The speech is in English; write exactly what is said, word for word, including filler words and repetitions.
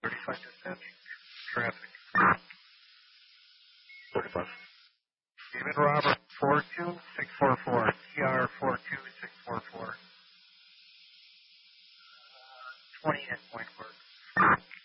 thirty-five dispatch. Traffic. thirty-five. David Robert, four two six four four. T R four two six four four. twenty endpoint work.